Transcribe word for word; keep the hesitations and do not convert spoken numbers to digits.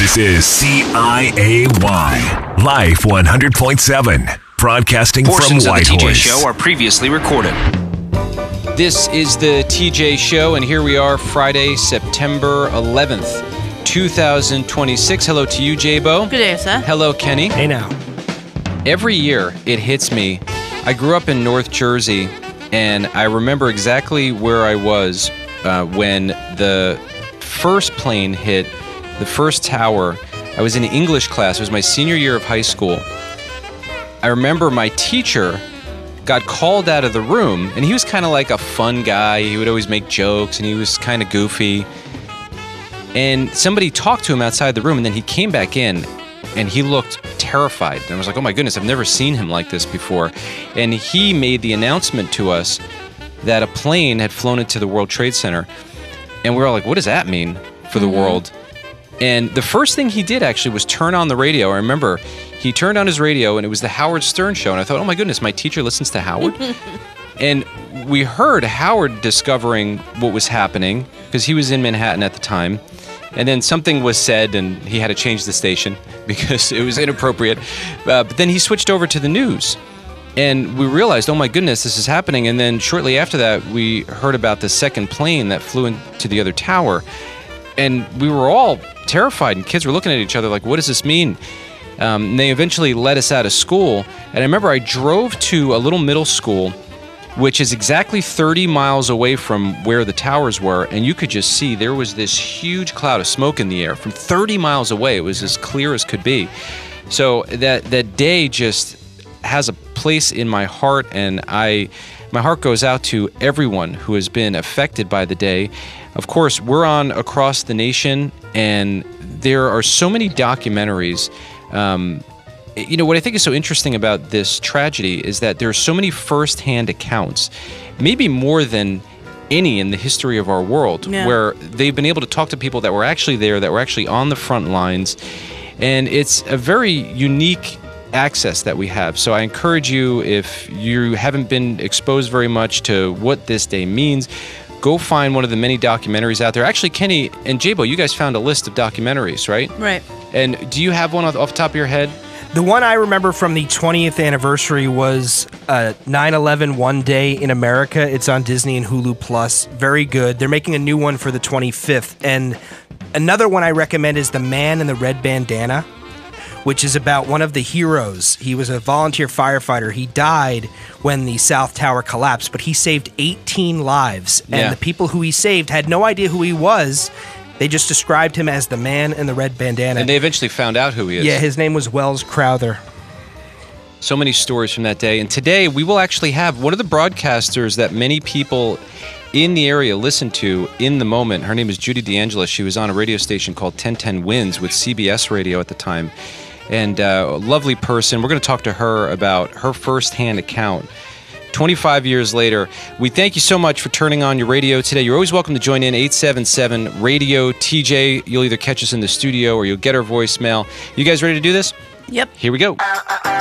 This is C I A Y, Life one hundred point seven, broadcasting Portions from of the Whitehorse. T J Show are previously recorded. This is the T J Show, and here we are, Friday, September eleventh, two thousand twenty-six. Hello to you, J-Bo. Good day, sir. Hello, Kenny. Hey now. Every year, it hits me. I grew up in North Jersey, and I remember exactly where I was uh, when the first plane hit the first tower. I was in English class. It was my senior year of high school. I remember my teacher got called out of the room, and he was kind of like a fun guy. He would always make jokes, and he was kind of goofy. And somebody talked to him outside the room, and then he came back in, and he looked terrified. And I was like, oh my goodness, I've never seen him like this before. And he made the announcement to us that a plane had flown into the World Trade Center. And we were all like, what does that mean for the mm-hmm. world? And the first thing he did actually was turn on the radio. I remember he turned on his radio, and it was the Howard Stern show. And I thought, oh my goodness, my teacher listens to Howard? And we heard Howard discovering what was happening, because he was in Manhattan at the time. And then something was said, and he had to change the station because it was inappropriate. Uh, but then he switched over to the news. And we realized, oh my goodness, this is happening. And then shortly after that, we heard about the second plane that flew into the other tower. And we were all terrified, and kids were looking at each other like, what does this mean? Um, and they eventually let us out of school. And I remember I drove to a little middle school, which is exactly thirty miles away from where the towers were. And you could just see there was this huge cloud of smoke in the air from thirty miles away. It was as clear as could be. So that, that day just has a place in my heart, and I, my heart goes out to everyone who has been affected by the day. Of course, we're on across the nation, and there are so many documentaries. Um, you know, what I think is so interesting about this tragedy is that there are so many first-hand accounts, maybe more than any in the history of our world, yeah. where they've been able to talk to people that were actually there, that were actually on the front lines. And it's a very unique access that we have. So I encourage you, if you haven't been exposed very much to what this day means, go find one of the many documentaries out there. Actually, Kenny and J-Bo, you guys found a list of documentaries, right? Right. And do you have one off the top of your head? The one I remember from the twentieth anniversary was uh, nine eleven One Day in America. It's on Disney and Hulu Plus. Very good. They're making a new one for the twenty-fifth. And another one I recommend is The Man in the Red Bandana, which is about one of the heroes. He was a volunteer firefighter. He died when the South Tower collapsed, but he saved eighteen lives. And yeah. the people who he saved had no idea who he was. They just described him as the man in the red bandana. And they eventually found out who he is. Yeah, his name was Wells Crowther. So many stories from that day. And today we will actually have one of the broadcasters that many people in the area listen to in the moment. Her name is Judy DeAngelis. She was on a radio station called ten ten Wins with C B S Radio at the time. And uh, a lovely person. We're going to talk to her about her firsthand account. twenty-five years later, we thank you so much for turning on your radio today. You're always welcome to join in, eight seven seven radio T J. You'll either catch us in the studio or you'll get our voicemail. You guys ready to do this? Yep. Here we go.